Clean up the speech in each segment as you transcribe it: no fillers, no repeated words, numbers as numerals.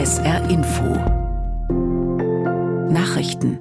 SR Info Nachrichten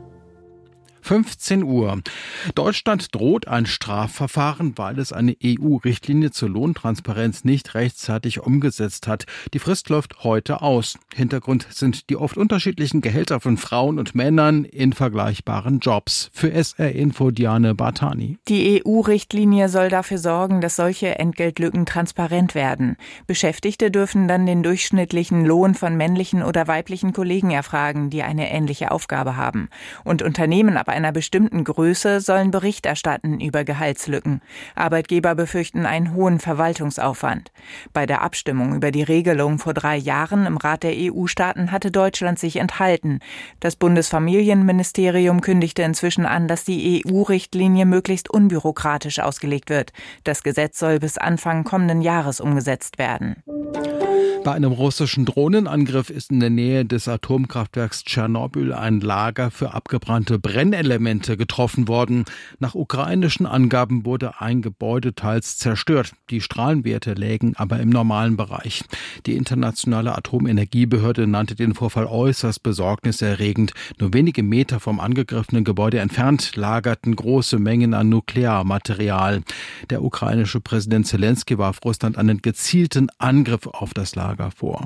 15 Uhr. Deutschland droht ein Strafverfahren, weil es eine EU-Richtlinie zur Lohntransparenz nicht rechtzeitig umgesetzt hat. Die Frist läuft heute aus. Hintergrund sind die oft unterschiedlichen Gehälter von Frauen und Männern in vergleichbaren Jobs. Für SR Info Diane Bartani. Die EU-Richtlinie soll dafür sorgen, dass solche Entgeltlücken transparent werden. Beschäftigte dürfen dann den durchschnittlichen Lohn von männlichen oder weiblichen Kollegen erfragen, die eine ähnliche Aufgabe haben. Und Unternehmen ab einer bestimmten Größe sollen Bericht erstatten über Gehaltslücken. Arbeitgeber befürchten einen hohen Verwaltungsaufwand. Bei der Abstimmung über die Regelung vor 3 Jahren im Rat der EU-Staaten hatte Deutschland sich enthalten. Das Bundesfamilienministerium kündigte inzwischen an, dass die EU-Richtlinie möglichst unbürokratisch ausgelegt wird. Das Gesetz soll bis Anfang kommenden Jahres umgesetzt werden. Bei einem russischen Drohnenangriff ist in der Nähe des Atomkraftwerks Tschernobyl ein Lager für abgebrannte Brennelemente getroffen worden. Nach ukrainischen Angaben wurde ein Gebäude teils zerstört. Die Strahlenwerte lägen aber im normalen Bereich. Die internationale Atomenergiebehörde nannte den Vorfall äußerst besorgniserregend. Nur wenige Meter vom angegriffenen Gebäude entfernt lagerten große Mengen an Nuklearmaterial. Der ukrainische Präsident Zelensky warf Russland einen gezielten Angriff auf das Lager vor.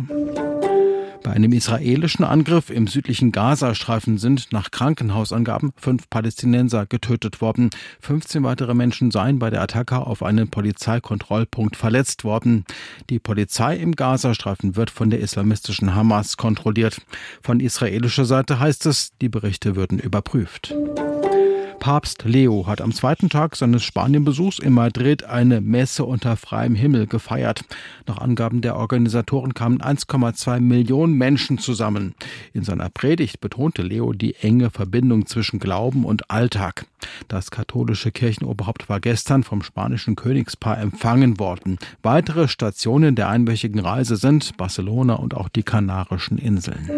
Bei einem israelischen Angriff im südlichen Gazastreifen sind nach Krankenhausangaben 5 Palästinenser getötet worden. 15 weitere Menschen seien bei der Attacke auf einen Polizeikontrollpunkt verletzt worden. Die Polizei im Gazastreifen wird von der islamistischen Hamas kontrolliert. Von israelischer Seite heißt es, die Berichte würden überprüft. Papst Leo hat am 2. Tag seines Spanienbesuchs in Madrid eine Messe unter freiem Himmel gefeiert. Nach Angaben der Organisatoren kamen 1,2 Millionen Menschen zusammen. In seiner Predigt betonte Leo die enge Verbindung zwischen Glauben und Alltag. Das katholische Kirchenoberhaupt war gestern vom spanischen Königspaar empfangen worden. Weitere Stationen der einwöchigen Reise sind Barcelona und auch die Kanarischen Inseln.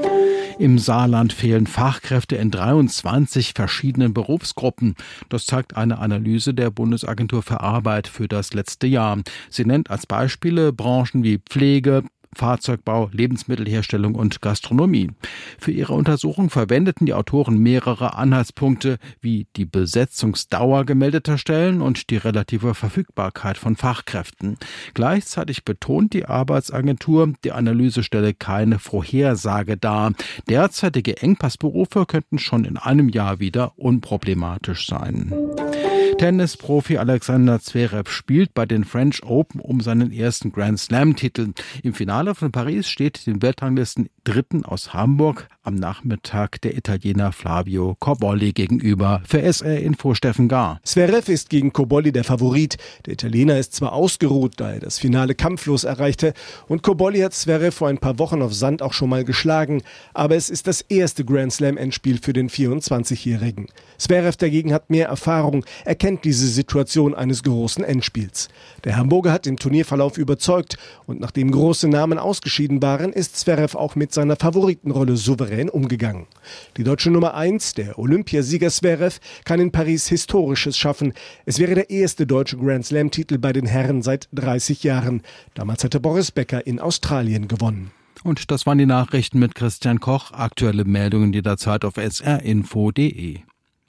Im Saarland fehlen Fachkräfte in 23 verschiedenen Berufsgruppen. Das zeigt eine Analyse der Bundesagentur für Arbeit für das letzte Jahr. Sie nennt als Beispiele Branchen wie Pflege, Fahrzeugbau, Lebensmittelherstellung und Gastronomie. Für ihre Untersuchung verwendeten die Autoren mehrere Anhaltspunkte wie die Besetzungsdauer gemeldeter Stellen und die relative Verfügbarkeit von Fachkräften. Gleichzeitig betont die Arbeitsagentur, die Analyse stelle keine Vorhersage dar. Derzeitige Engpassberufe könnten schon in einem Jahr wieder unproblematisch sein. Tennisprofi Alexander Zverev spielt bei den French Open um seinen ersten Grand-Slam-Titel. Im Finale von Paris steht dem Weltranglisten Dritten aus Hamburg am Nachmittag der Italiener Flavio Cobolli gegenüber. Für SR Info Steffen Gar. Zverev ist gegen Cobolli der Favorit. Der Italiener ist zwar ausgeruht, da er das Finale kampflos erreichte, und Cobolli hat Zverev vor ein paar Wochen auf Sand auch schon mal geschlagen, aber es ist das erste Grand-Slam-Endspiel für den 24-Jährigen. Zverev dagegen hat mehr Erfahrung, er kennt diese Situation eines großen Endspiels. Der Hamburger hat im Turnierverlauf überzeugt und nachdem große Namen ausgeschieden waren, ist Zverev auch mit seiner Favoritenrolle souverän umgegangen. Die deutsche Nummer 1, der Olympiasieger Zverev, kann in Paris Historisches schaffen. Es wäre der erste deutsche Grand-Slam-Titel bei den Herren seit 30 Jahren. Damals hatte Boris Becker in Australien gewonnen. Und das waren die Nachrichten mit Christian Koch. Aktuelle Meldungen jederzeit auf srinfo.de.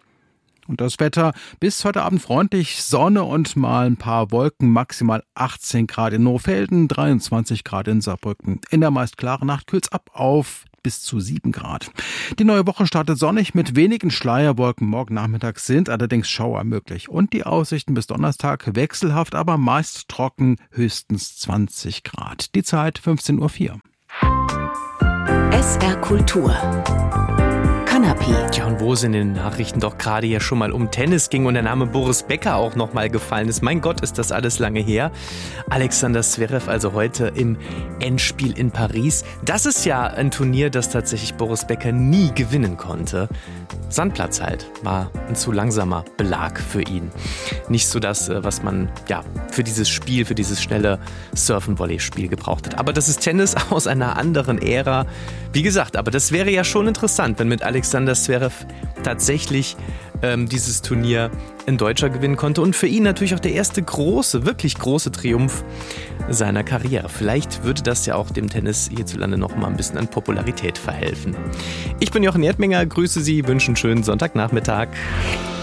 Und das Wetter bis heute Abend freundlich, Sonne und mal ein paar Wolken, maximal 18 Grad in Nohfelden, 23 Grad in Saarbrücken. In der meist klaren Nacht kühlt's ab auf bis zu 7 Grad. Die neue Woche startet sonnig mit wenigen Schleierwolken. Morgen Nachmittag sind allerdings Schauer möglich. Und die Aussichten bis Donnerstag wechselhaft, aber meist trocken, höchstens 20 Grad. Die Zeit 15.04 Uhr. SR Kultur Tja, und wo es in den Nachrichten doch gerade ja schon mal um Tennis ging und der Name Boris Becker auch noch mal gefallen ist. Mein Gott, ist das alles lange her. Alexander Zverev also heute im Endspiel in Paris. Das ist ja ein Turnier, das tatsächlich Boris Becker nie gewinnen konnte. Sandplatz halt war ein zu langsamer Belag für ihn. Nicht so das, was man ja für dieses Spiel, für dieses schnelle Surfen-Volley-Spiel gebraucht hat. Aber das ist Tennis aus einer anderen Ära. Wie gesagt, aber das wäre ja schon interessant, wenn mit Alexander Alexander Zverev tatsächlich dieses Turnier in Deutscher gewinnen konnte und für ihn natürlich auch der erste wirklich große Triumph seiner Karriere. Vielleicht würde das ja auch dem Tennis hierzulande noch mal ein bisschen an Popularität verhelfen. Ich bin Jochen Erdminger, grüße Sie, wünsche einen schönen Sonntagnachmittag.